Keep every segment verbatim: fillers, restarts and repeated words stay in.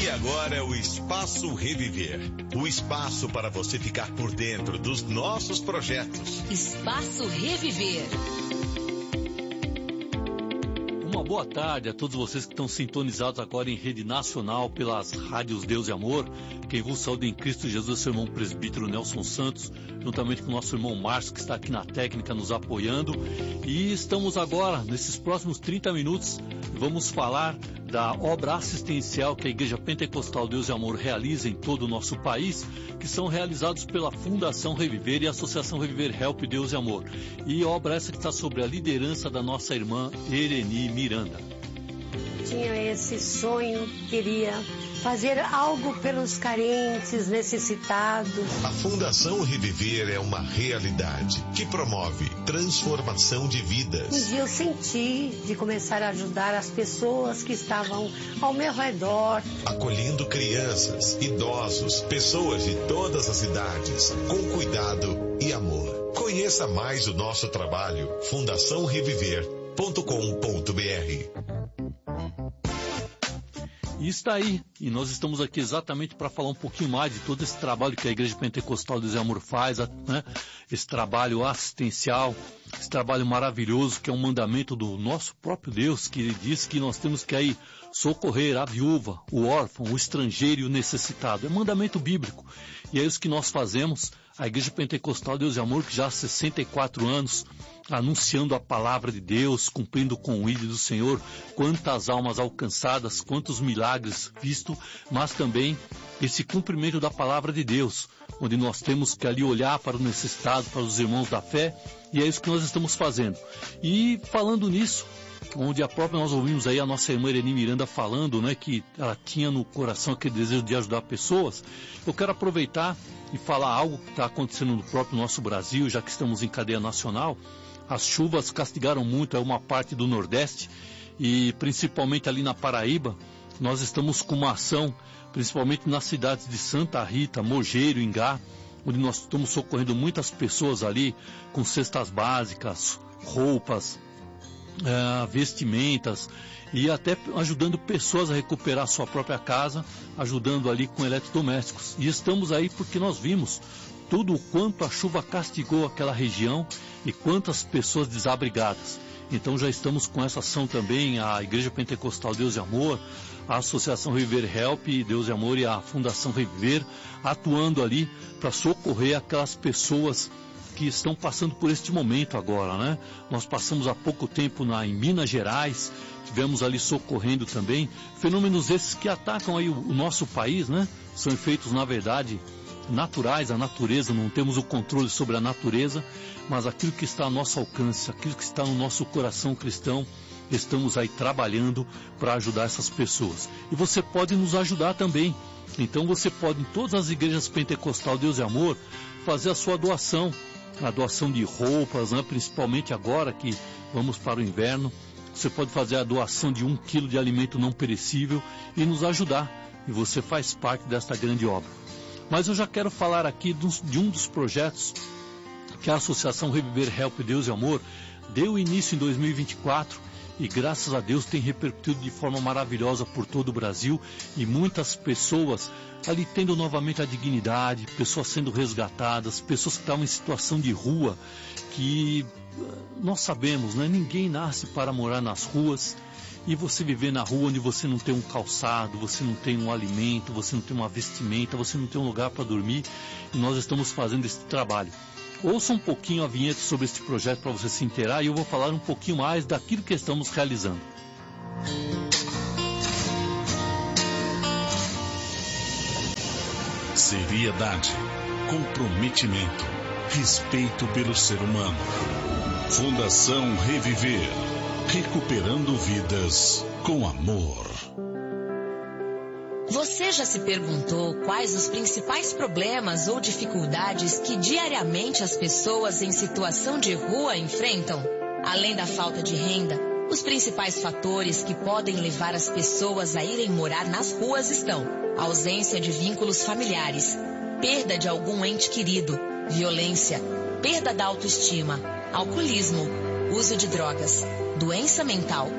agora é o Espaço Reviver. O espaço para você ficar por dentro dos nossos projetos. Espaço Reviver. Uma boa tarde a todos vocês que estão sintonizados agora em rede nacional pelas rádios Deus e Amor. Quem vos saúda em Cristo Jesus é seu irmão presbítero Nelson Santos, juntamente com o nosso irmão Márcio, que está aqui na técnica nos apoiando. E estamos agora, nesses próximos trinta minutos, vamos falar da obra assistencial que a Igreja Pentecostal Deus e Amor realiza em todo o nosso país, que são realizados pela Fundação Reviver e a Associação Reviver Help Deus e Amor. E obra essa que está sob a liderança da nossa irmã Ereni Miranda. Tinha esse sonho, queria fazer algo pelos carentes, necessitados. A Fundação Reviver é uma realidade que promove transformação de vidas. Um dia eu senti de começar a ajudar as pessoas que estavam ao meu redor. Acolhendo crianças, idosos, pessoas de todas as idades, com cuidado e amor. Conheça mais o nosso trabalho, fundação reviver ponto com ponto b r. E está aí, e nós estamos aqui exatamente para falar um pouquinho mais de todo esse trabalho que a Igreja Pentecostal Deus e Amor faz, né? Esse trabalho assistencial, esse trabalho maravilhoso que é um mandamento do nosso próprio Deus, que ele diz que nós temos que aí socorrer a viúva, o órfão, o estrangeiro e o necessitado. É mandamento bíblico. E é isso que nós fazemos, a Igreja Pentecostal Deus e Amor, que já há sessenta e quatro anos, anunciando a palavra de Deus, cumprindo com o ídolo do Senhor, quantas almas alcançadas, quantos milagres vistos, mas também esse cumprimento da palavra de Deus, onde nós temos que ali olhar para o necessitado, para os irmãos da fé, e é isso que nós estamos fazendo. E falando nisso, onde a própria nós ouvimos aí a nossa irmã Ereni Miranda falando, né, que ela tinha no coração aquele desejo de ajudar pessoas, eu quero aproveitar e falar algo que está acontecendo no próprio nosso Brasil, já que estamos em cadeia nacional. As chuvas castigaram muito uma parte do Nordeste e principalmente ali na Paraíba. Nós estamos com uma ação, principalmente nas cidades de Santa Rita, Mogeiro, Ingá, onde nós estamos socorrendo muitas pessoas ali com cestas básicas, roupas, é, vestimentas e até ajudando pessoas a recuperar sua própria casa, ajudando ali com eletrodomésticos. E estamos aí porque nós vimos tudo o quanto a chuva castigou aquela região e quantas pessoas desabrigadas. Então já estamos com essa ação também, a Igreja Pentecostal Deus e Amor, a Associação Reviver Help Deus e Amor e a Fundação Reviver, atuando ali para socorrer aquelas pessoas que estão passando por este momento agora, né? Nós passamos há pouco tempo na, em Minas Gerais, tivemos ali socorrendo também, fenômenos esses que atacam aí o, o nosso país, né? São efeitos, na verdade, naturais, a natureza, não temos o controle sobre a natureza, mas aquilo que está ao nosso alcance, aquilo que está no nosso coração cristão, estamos aí trabalhando para ajudar essas pessoas. E você pode nos ajudar também. Então você pode, em todas as igrejas Pentecostal Deus e Amor, fazer a sua doação, a doação de roupas, né? Principalmente agora que vamos para o inverno. Você pode fazer a doação de um quilo de alimento não perecível e nos ajudar. E você faz parte desta grande obra. Mas eu já quero falar aqui de um dos projetos que a Associação Reviver Help Deus e Amor deu início em dois mil e vinte e quatro e graças a Deus tem repercutido de forma maravilhosa por todo o Brasil e muitas pessoas ali tendo novamente a dignidade, pessoas sendo resgatadas, pessoas que estavam em situação de rua, que nós sabemos, né? Ninguém nasce para morar nas ruas. E você viver na rua onde você não tem um calçado, você não tem um alimento, você não tem uma vestimenta, você não tem um lugar para dormir, e nós estamos fazendo esse trabalho. Ouça um pouquinho a vinheta sobre este projeto para você se inteirar e eu vou falar um pouquinho mais daquilo que estamos realizando. Seriedade, comprometimento, respeito pelo ser humano. Fundação Reviver. Recuperando vidas com amor. Você já se perguntou quais os principais problemas ou dificuldades que diariamente as pessoas em situação de rua enfrentam? Além da falta de renda, os principais fatores que podem levar as pessoas a irem morar nas ruas estão: ausência de vínculos familiares, perda de algum ente querido, violência, perda da autoestima, alcoolismo, uso de drogas, doença mental,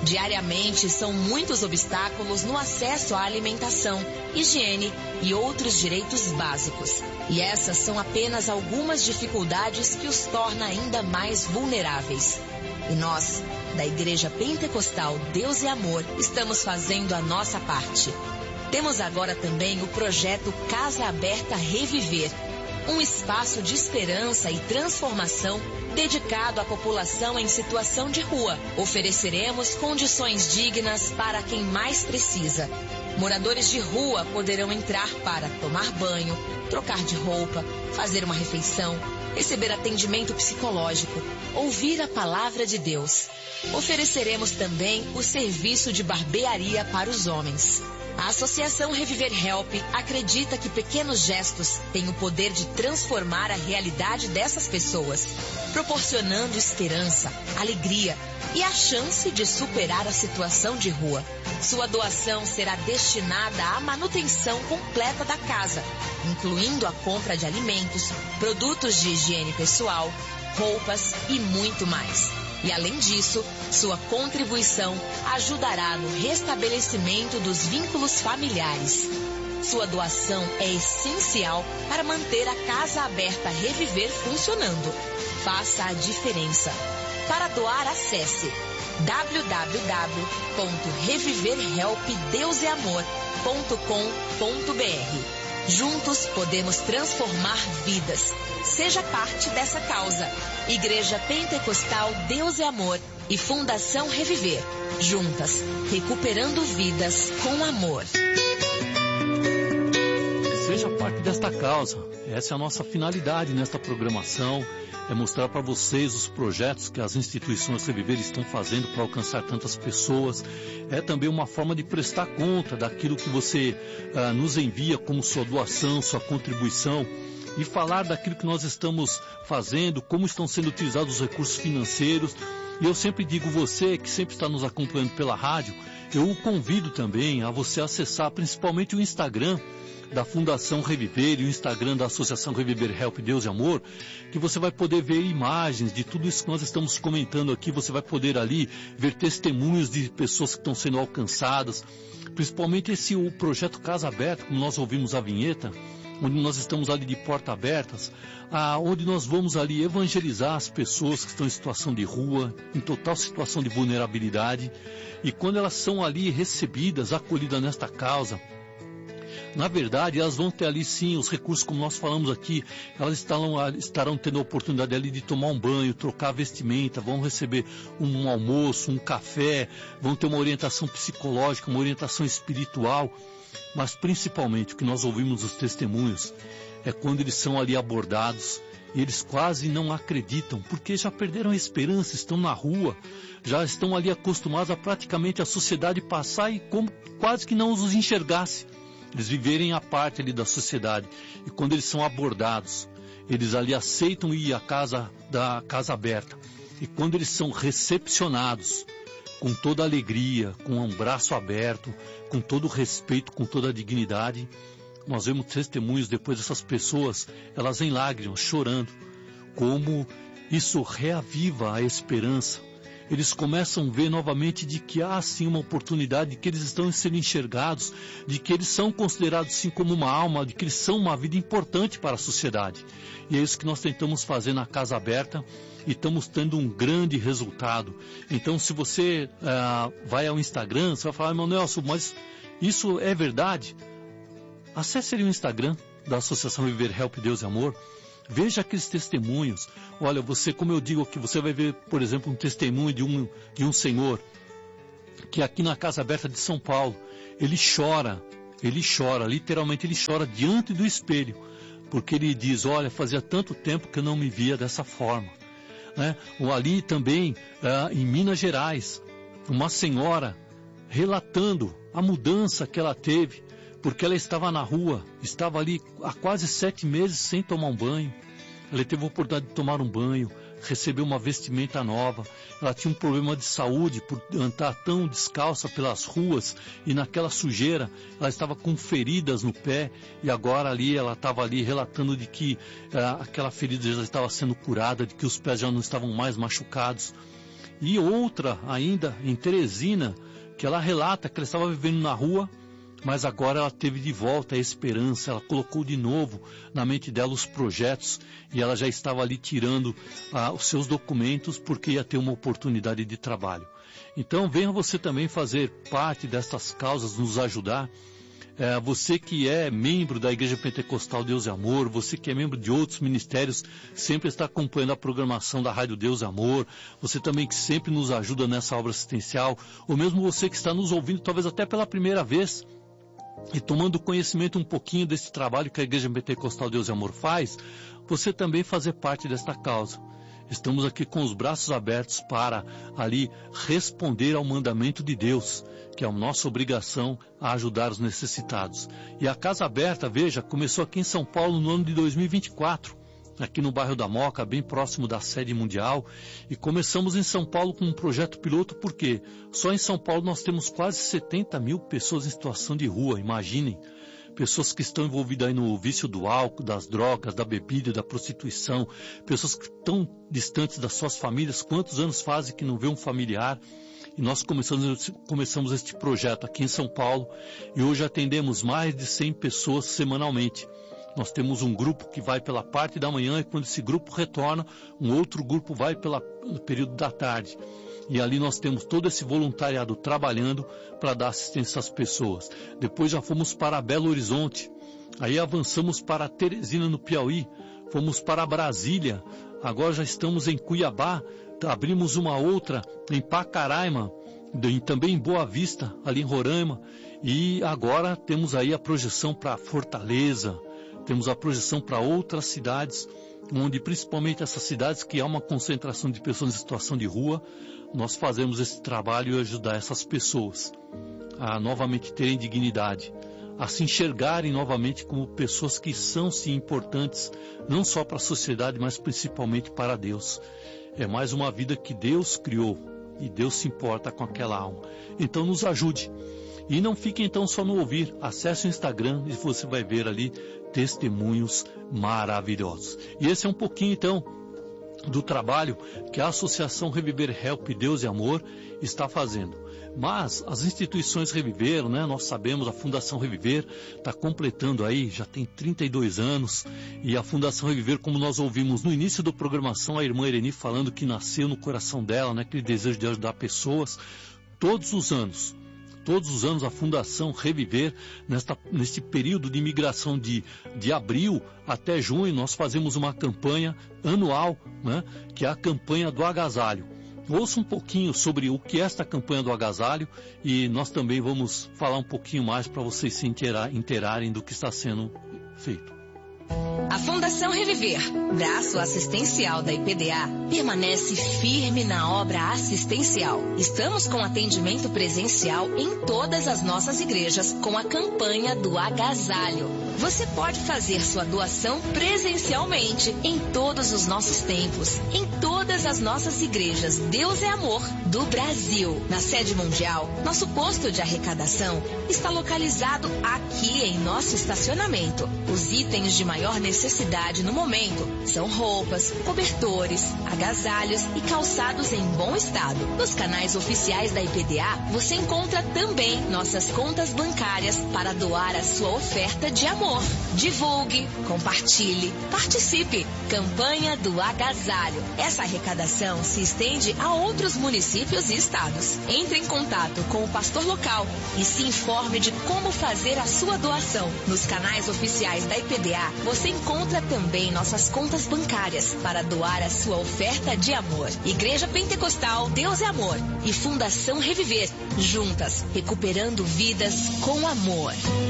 Diariamente são muitos obstáculos no acesso à alimentação, higiene e outros direitos básicos. E essas são apenas algumas dificuldades que os torna ainda mais vulneráveis. E nós, da Igreja Pentecostal Deus e Amor, estamos fazendo a nossa parte. Temos agora também o projeto Casa Aberta Reviver, um espaço de esperança e transformação dedicado à população em situação de rua. Ofereceremos condições dignas para quem mais precisa. Moradores de rua poderão entrar para tomar banho, trocar de roupa, fazer uma refeição, receber atendimento psicológico, ouvir a palavra de Deus. Ofereceremos também o serviço de barbearia para os homens. A Associação Reviver Help acredita que pequenos gestos têm o poder de transformar a realidade dessas pessoas, proporcionando esperança, alegria e a chance de superar a situação de rua. Sua doação será destinada à manutenção completa da casa, incluindo a compra de alimentos, produtos de higiene pessoal, roupas e muito mais. E além disso, sua contribuição ajudará no restabelecimento dos vínculos familiares. Sua doação é essencial para manter a Casa Aberta Reviver funcionando. Faça a diferença. Para doar, acesse w w w ponto reviver help deus e amor ponto com ponto b r. Juntos podemos transformar vidas. Seja parte dessa causa. Igreja Pentecostal Deus e Amor e Fundação Reviver. Juntas, recuperando vidas com amor. Seja parte desta causa. Essa é a nossa finalidade nesta programação. É mostrar para vocês os projetos que as instituições Reviver estão fazendo para alcançar tantas pessoas. É também uma forma de prestar conta daquilo que você ah, nos envia como sua doação, sua contribuição, e falar daquilo que nós estamos fazendo, como estão sendo utilizados os recursos financeiros. E eu sempre digo, você que sempre está nos acompanhando pela rádio, eu o convido também a você acessar principalmente o Instagram da Fundação Reviver e o Instagram da Associação Reviver Help Deus e Amor, que você vai poder ver imagens de tudo isso que nós estamos comentando aqui. Você vai poder ali ver testemunhos de pessoas que estão sendo alcançadas, principalmente esse o projeto Casa Aberta, como nós ouvimos a vinheta, onde nós estamos ali de porta abertas, ah, onde nós vamos ali evangelizar as pessoas que estão em situação de rua, em total situação de vulnerabilidade, e quando elas são ali recebidas, acolhidas nesta causa, na verdade, elas vão ter ali sim os recursos, como nós falamos aqui, elas estarão, estarão tendo a oportunidade ali de tomar um banho, trocar a vestimenta, vão receber um almoço, um café, vão ter uma orientação psicológica, uma orientação espiritual, mas principalmente o que nós ouvimos nos testemunhos é quando eles são ali abordados e eles quase não acreditam, porque já perderam a esperança, estão na rua, já estão ali acostumados a praticamente a sociedade passar e como quase que não os enxergasse. Eles viverem à parte ali da sociedade. E quando eles são abordados, eles ali aceitam ir à casa da Casa Aberta. E quando eles são recepcionados com toda a alegria, com um braço aberto, com todo o respeito, com toda a dignidade, nós vemos testemunhos depois dessas pessoas, elas em lágrimas, chorando, como isso reaviva a esperança. Eles começam a ver novamente de que há sim uma oportunidade, de que eles estão sendo enxergados, de que eles são considerados sim como uma alma, de que eles são uma vida importante para a sociedade. E é isso que nós tentamos fazer na Casa Aberta e estamos tendo um grande resultado. Então, se você uh, vai ao Instagram, você vai falar, irmão Nelson, mas isso é verdade? Acesse ali o Instagram da Associação Reviver Help Deus e Amor. Veja aqueles testemunhos. Olha, você, como eu digo aqui, você vai ver, por exemplo, um testemunho de um, de um senhor que aqui na Casa Aberta de São Paulo, ele chora, ele chora, literalmente ele chora diante do espelho, porque ele diz, olha, fazia tanto tempo que eu não me via dessa forma. Né? Ou ali também, ah, em Minas Gerais, uma senhora relatando a mudança que ela teve, porque ela estava na rua, estava ali há quase sete meses sem tomar um banho. Ela teve a oportunidade de tomar um banho, recebeu uma vestimenta nova. Ela tinha um problema de saúde por andar tão descalça pelas ruas e naquela sujeira. Ela estava com feridas no pé e agora ali ela estava ali relatando de que uh, aquela ferida já estava sendo curada, de que os pés já não estavam mais machucados. E outra ainda em Teresina, que ela relata que ela estava vivendo na rua, mas agora ela teve de volta a esperança, ela colocou de novo na mente dela os projetos e ela já estava ali tirando ah, os seus documentos porque ia ter uma oportunidade de trabalho. Então venha você também fazer parte dessas causas, nos ajudar. É, você que é membro da Igreja Pentecostal Deus e Amor, você que é membro de outros ministérios, sempre está acompanhando a programação da Rádio Deus e Amor, você também que sempre nos ajuda nessa obra assistencial, ou mesmo você que está nos ouvindo talvez até pela primeira vez, e tomando conhecimento um pouquinho desse trabalho que a Igreja Pentecostal Deus e Amor faz, você também fazer parte desta causa. Estamos aqui com os braços abertos para ali responder ao mandamento de Deus, que é a nossa obrigação a ajudar os necessitados. E a Casa Aberta, veja, começou aqui em São Paulo no ano de dois mil e vinte e quatro, aqui no bairro da Moca, bem próximo da sede mundial, e começamos em São Paulo com um projeto piloto, porque só em São Paulo nós temos quase setenta mil pessoas em situação de rua, imaginem. Pessoas que estão envolvidas aí no vício do álcool, das drogas, da bebida, da prostituição, pessoas que estão distantes das suas famílias, quantos anos fazem que não vê um familiar? E nós começamos, começamos este projeto aqui em São Paulo e hoje atendemos mais de cem pessoas semanalmente. Nós temos um grupo que vai pela parte da manhã e quando esse grupo retorna, um outro grupo vai pelo período da tarde. E ali nós temos todo esse voluntariado trabalhando para dar assistência às pessoas. Depois já fomos para Belo Horizonte, aí avançamos para Teresina no Piauí, fomos para Brasília, agora já estamos em Cuiabá, abrimos uma outra em Pacaraima, também em Boa Vista, ali em Roraima, e agora temos aí a projeção para Fortaleza, temos a projeção para outras cidades, onde principalmente essas cidades que há uma concentração de pessoas em situação de rua, nós fazemos esse trabalho e ajudar essas pessoas a novamente terem dignidade, a se enxergarem novamente como pessoas que são sim importantes, não só para a sociedade, mas principalmente para Deus. É mais uma vida que Deus criou e Deus se importa com aquela alma. Então nos ajude. E não fique então só no ouvir, acesse o Instagram e você vai ver ali testemunhos maravilhosos. E esse é um pouquinho então do trabalho que a Associação Reviver Help Deus e Amor está fazendo. Mas as instituições reviveram, né? Nós sabemos, a Fundação Reviver está completando aí, já tem trinta e dois anos, e a Fundação Reviver, como nós ouvimos no início da programação, a irmã Ireni falando que nasceu no coração dela, né? Aquele desejo de ajudar pessoas, todos os anos. Todos os anos a Fundação Reviver, nesta, neste período de imigração de, de abril até junho, nós fazemos uma campanha anual, né, que é a campanha do agasalho. Ouça um pouquinho sobre o que é esta campanha do agasalho e nós também vamos falar um pouquinho mais para vocês se inteirar, inteirarem do que está sendo feito. A Fundação Reviver, braço assistencial da I P D A, permanece firme na obra assistencial. Estamos com atendimento presencial em todas as nossas igrejas com a campanha do agasalho. Você pode fazer sua doação presencialmente em todos os nossos templos, em todas as nossas igrejas Deus é Amor do Brasil. Na sede mundial, nosso posto de arrecadação está localizado aqui em nosso estacionamento. Os itens de maior necessidade no momento são roupas, cobertores, agasalhos e calçados em bom estado. Nos canais oficiais da I P D A, você encontra também nossas contas bancárias para doar a sua oferta de amor. Divulgue, compartilhe, participe. Campanha do agasalho. Essa arrecadação se estende a outros municípios e estados. Entre em contato com o pastor local e se informe de como fazer a sua doação. Nos canais oficiais da I P D A, você encontra também nossas contas bancárias para doar a sua oferta de amor. Igreja Pentecostal Deus é Amor e Fundação Reviver, juntas, recuperando vidas com amor.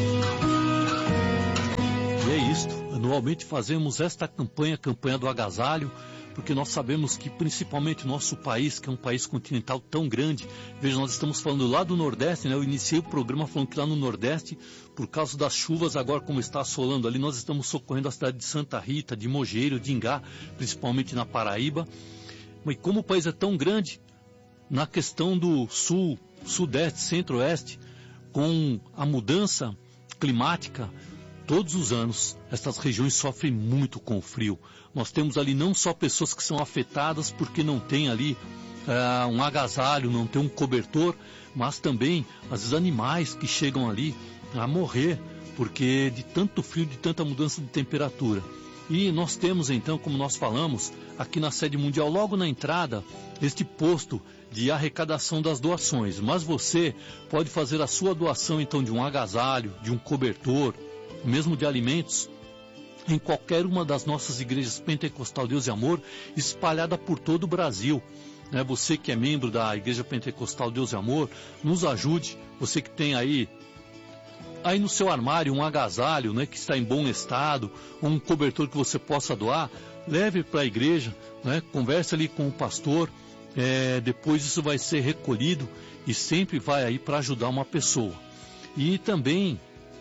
E é isto, anualmente fazemos esta campanha, campanha do agasalho, porque nós sabemos que principalmente nosso país, que é um país continental tão grande, veja, nós estamos falando lá do Nordeste, né? Eu iniciei o programa falando que lá no Nordeste, por causa das chuvas, agora como está assolando ali, nós estamos socorrendo a cidade de Santa Rita, de Mogeiro, de Ingá, principalmente na Paraíba. Mas como o país é tão grande, na questão do sul, sudeste, centro-oeste, com a mudança climática, todos os anos, estas regiões sofrem muito com o frio. Nós temos ali não só pessoas que são afetadas porque não tem ali é, um agasalho, não ter um cobertor, mas também os animais que chegam ali a morrer, porque de tanto frio, de tanta mudança de temperatura. E nós temos então, como nós falamos, aqui na sede mundial, logo na entrada, este posto de arrecadação das doações. Mas você pode fazer a sua doação então de um agasalho, de um cobertor, mesmo de alimentos, em qualquer uma das nossas igrejas Pentecostal Deus e Amor, espalhada por todo o Brasil. Né? Você que é membro da Igreja Pentecostal Deus e Amor, nos ajude. Você que tem aí aí no seu armário um agasalho, né, que está em bom estado, ou um cobertor que você possa doar, leve para a igreja, né, converse ali com o pastor, é, depois isso vai ser recolhido e sempre vai aí para ajudar uma pessoa. E também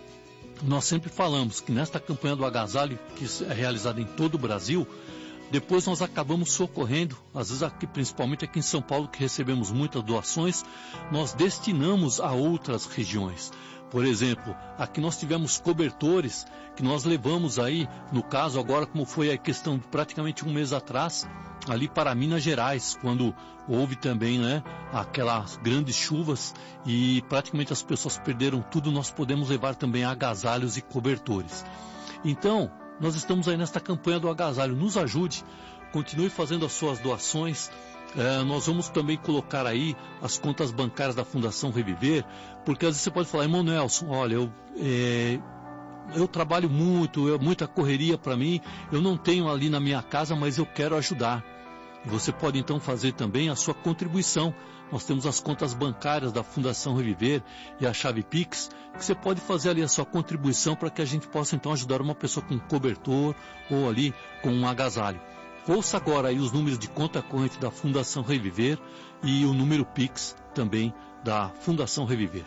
nós sempre falamos que nesta campanha do agasalho, que é realizada em todo o Brasil, depois nós acabamos socorrendo, às vezes aqui, principalmente aqui em São Paulo, que recebemos muitas doações, nós destinamos a outras regiões. Por exemplo, aqui nós tivemos cobertores que nós levamos aí, no caso agora, como foi a questão de praticamente um mês atrás, ali para Minas Gerais, quando houve também, né, aquelas grandes chuvas e praticamente as pessoas perderam tudo, nós podemos levar também agasalhos e cobertores. Então, nós estamos aí nesta campanha do agasalho, nos ajude, continue fazendo as suas doações. É, nós vamos também colocar aí as contas bancárias da Fundação Reviver, porque às vezes você pode falar, irmão Nelson, olha, eu, é, eu trabalho muito, é muita correria para mim, eu não tenho ali na minha casa, mas eu quero ajudar. E você pode então fazer também a sua contribuição. Nós temos as contas bancárias da Fundação Reviver e a chave Pix, que você pode fazer ali a sua contribuição para que a gente possa então ajudar uma pessoa com cobertor ou ali com um agasalho. Ouça agora aí os números de conta corrente da Fundação Reviver e o número Pix também da Fundação Reviver.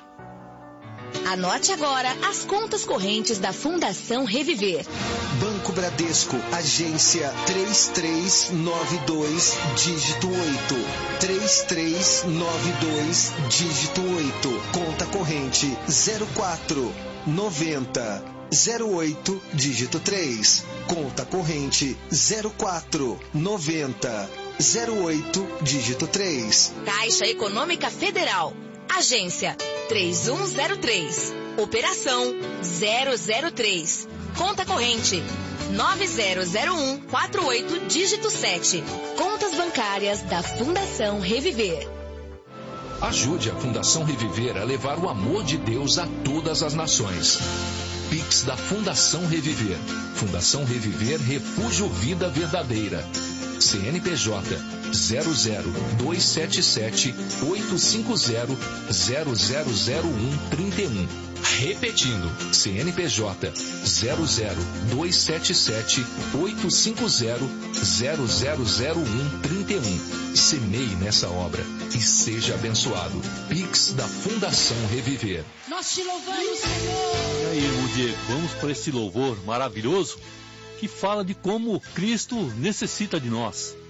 Anote agora as contas correntes da Fundação Reviver. Banco Bradesco, agência três três nove dois, dígito oito. três três nove dois, dígito oito. Conta corrente zero quatro noventa zero oito, dígito três. Conta corrente zero quatro noventa zero oito, dígito três. Caixa Econômica Federal. Agência três um zero três. Operação zero zero três. Conta corrente nove zero zero um quatro oito, dígito sete. Contas bancárias da Fundação Reviver. Ajude a Fundação Reviver a levar o amor de Deus a todas as nações. Pix da Fundação Reviver. Fundação Reviver, Refúgio Vida Verdadeira. C N P J zero zero dois sete sete oito cinco zero zero zero zero um três um. Repetindo, C N P J zero zero dois sete sete oito cinco zero zero zero zero um três um. Semeie nessa obra e seja abençoado. Pix da Fundação Reviver. Nós te louvamos, Senhor. E aí, irmão Diego, vamos para esse louvor maravilhoso que fala de como Cristo necessita de nós.